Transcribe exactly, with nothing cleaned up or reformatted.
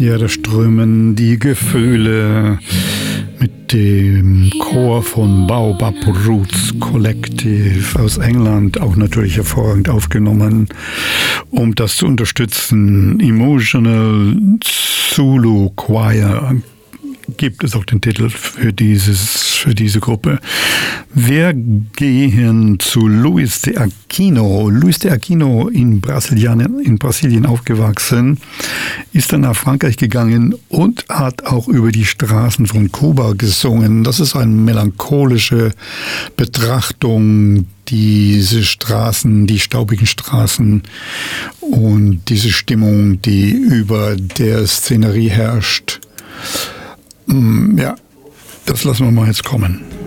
Ja, da strömen die Gefühle mit dem Chor von Baobab Roots Collective aus England, auch natürlich hervorragend aufgenommen, um das zu unterstützen. Emotional Zulu Choir gibt es auch den Titel für dieses, für diese Gruppe. Wir gehen zu Luis de Aquino. Luis de Aquino, in Brasilien, in Brasilien aufgewachsen, ist dann nach Frankreich gegangen und hat auch über die Straßen von Kuba gesungen. Das ist eine melancholische Betrachtung, diese Straßen, die staubigen Straßen und diese Stimmung, die über der Szenerie herrscht. Ja, das lassen wir mal jetzt kommen.